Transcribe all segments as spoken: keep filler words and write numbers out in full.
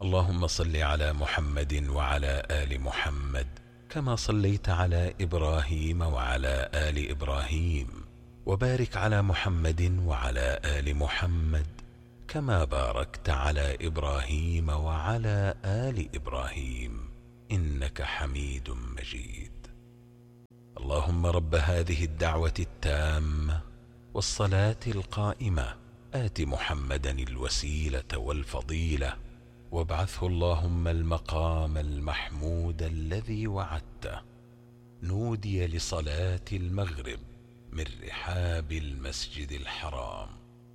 اللهم صل على محمد وعلى آل محمد كما صليت على إبراهيم وعلى آل إبراهيم، وبارك على محمد وعلى آل محمد كما باركت على إبراهيم وعلى آل إبراهيم إنك حميد مجيد. اللهم رب هذه الدعوة التامة والصلاة القائمة آت محمدا الوسيلة والفضيلة وابعثه اللهم المقام المحمود الذي وعدته. نودي لصلاة المغرب من رحاب المسجد الحرام.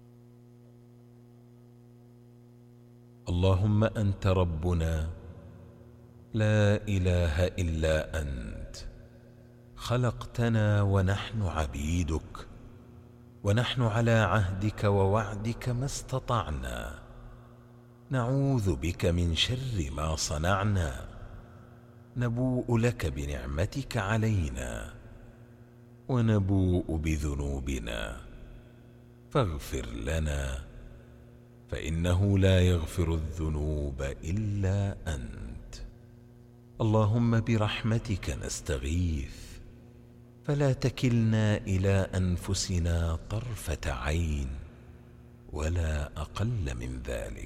اللهم أنت ربنا لا إله إلا أنت، خلقتنا ونحن عبيدك، ونحن على عهدك ووعدك ما استطعنا، نعوذ بك من شر ما صنعنا، نبوء لك بنعمتك علينا ونبوء بذنوبنا، فاغفر لنا فإنه لا يغفر الذنوب إلا أنت. اللهم برحمتك نستغيث، فلا تكلنا إلى أنفسنا طرفة عين ولا أقل من ذلك.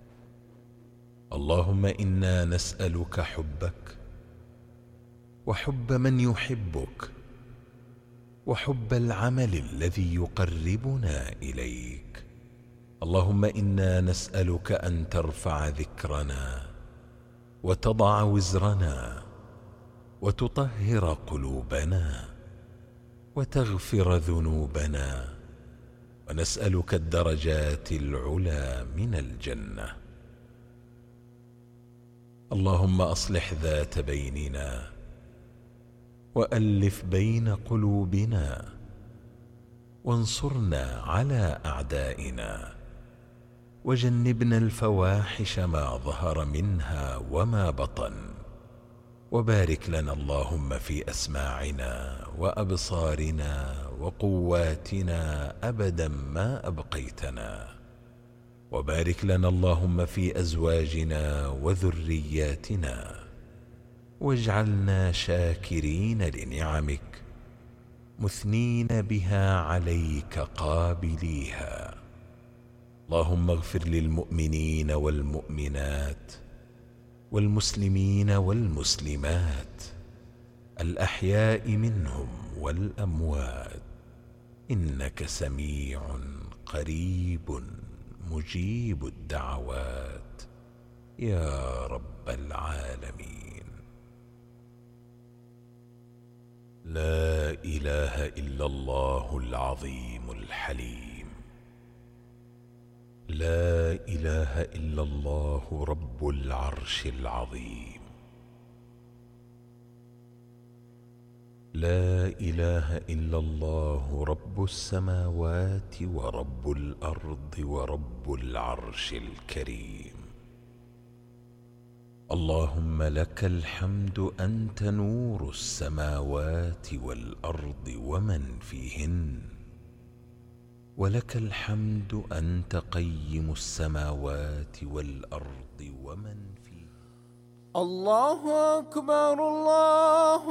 اللهم إنا نسألك حبك وحب من يحبك وحب العمل الذي يقربنا إليك. اللهم إنا نسألك أن ترفع ذكرنا وتضع وزرنا وتطهر قلوبنا وتغفر ذنوبنا، ونسألك الدرجات العلى من الجنة. اللهم أصلح ذات بيننا وألف بين قلوبنا وانصرنا على أعدائنا، وجنبنا الفواحش ما ظهر منها وما بطن، وبارك لنا اللهم في أسماعنا وأبصارنا وقواتنا أبدا ما أبقيتنا، وبارك لنا اللهم في أزواجنا وذرياتنا، واجعلنا شاكرين لنعمك مثنين بها عليك قابليها. اللهم اغفر للمؤمنين والمؤمنات والمسلمين والمسلمات الأحياء منهم والأموات، إنك سميع قريب مجيب الدعوات يا رب العالمين. لا إله إلا الله العظيم الحليم، لا إله إلا الله رب العرش العظيم، لا إله إلا الله رب السماوات ورب الأرض ورب العرش الكريم. اللهم لك الحمد أنت نور السماوات والأرض ومن فيهن، ولك الحمد أنت قيم السماوات والأرض ومن فيهن. الله أكبر الله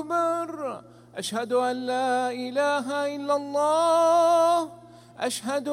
أكبر، أشهد أن لا إله إلا الله، أشهد